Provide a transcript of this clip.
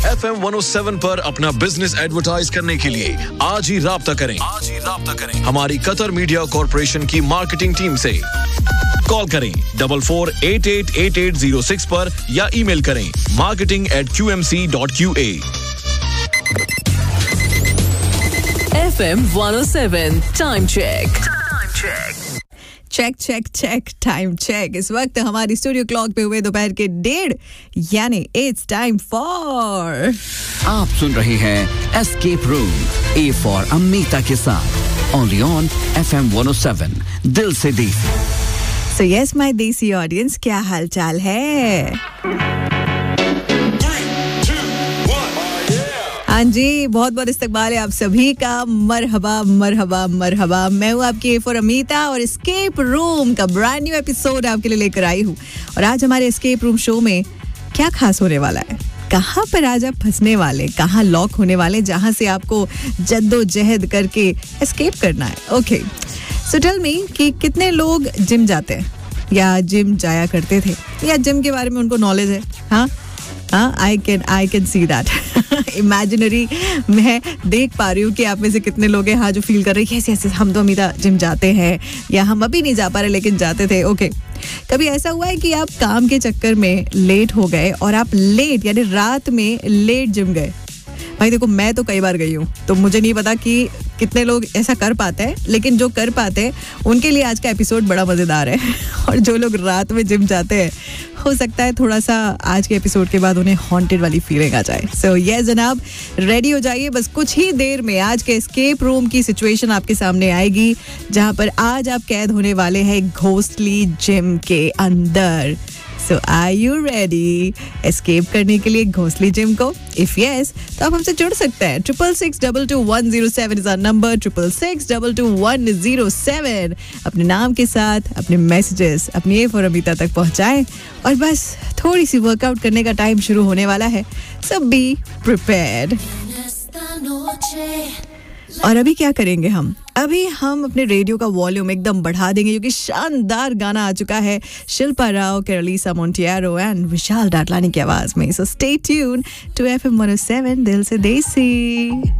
FM 107 पर अपना business advertise करने के लिए आज ही राब्ता करें हमारी कतर मीडिया कॉर्पोरेशन की मार्केटिंग टीम से। कॉल करें 44888806 पर या ईमेल करें marketing@qmc.qa। FM 107 time check. Check time check. इस वक्त हमारी स्टूडियो क्लॉक पे हुए दोपहर के 1:30 यानी इट्स टाइम फॉर। आप सुन रहे हैं escape room A for Amita के साथ ओनली ऑन FM 107 दिल से देसी। सो यस माय देसी ऑडियंस, क्या हाल चाल है? हाँ जी, बहुत बहुत इस्तकबाल है आप सभी का। मरहबा मरहबा मरहबा। मैं हूँ आपकी ए फॉर अमीता और एस्केप रूम का ब्रांड न्यू एपिसोड आपके लिए लेकर आई हूँ। और आज हमारे एस्केप रूम शो में क्या खास होने वाला है, कहाँ पर आज आप फंसने वाले, कहाँ लॉक होने वाले, जहाँ से आपको जद्दोजहद करके एस्केप करना है। ओके, सो टेल मी कि कितने लोग जिम जाते हैं या जिम जाया करते थे या जिम के बारे में उनको नॉलेज है? हाँ, I can see that. Imaginary मैं देख पा रही हूँ कि आप में से कितने लोग हैं हाँ जो फील कर रहे हैं यस हम तो अमीता जिम जाते हैं, या हम अभी नहीं जा पा रहे लेकिन जाते थे। ओके, कभी ऐसा हुआ है कि आप काम के चक्कर में लेट हो गए और आप लेट यानी रात में लेट जिम गए? भाई देखो, मैं तो कई बार गई हूँ, तो मुझे नहीं पता कि कितने लोग ऐसा कर पाते हैं, लेकिन जो कर पाते हैं उनके लिए आज का एपिसोड बड़ा मज़ेदार है। और जो लोग रात में जिम जाते हैं, हो सकता है थोड़ा सा आज के एपिसोड के बाद उन्हें हॉन्टेड वाली फीलिंग आ जाए। सो ये जनाब, रेडी हो जाइए, बस कुछ ही देर में आज के एस्केप रूम की सिचुएशन आपके सामने आएगी, जहाँ पर आज आप कैद होने वाले हैं घोस्टली जिम के अंदर। So are you ready? Escape करने के लिए घोंसली जिम को? If yes, तो आप हमसे जुड़ सकते हैं। 66622107 इज आवर नंबर, 66622107। अपने नाम के साथ अपने मैसेजेस अपनी ए फॉर अमीता तक पहुंचाएं और बस थोड़ी सी वर्कआउट करने का टाइम शुरू होने वाला है। So be prepared। और अभी क्या करेंगे हम? अभी हम अपने रेडियो का वॉल्यूम एकदम बढ़ा देंगे क्योंकि शानदार गाना आ चुका है शिल्पा राव, कैरलिसा मोंटियारो एंड विशाल डाटलानी की आवाज में। So stay tune to FM 107 दिल से देसी।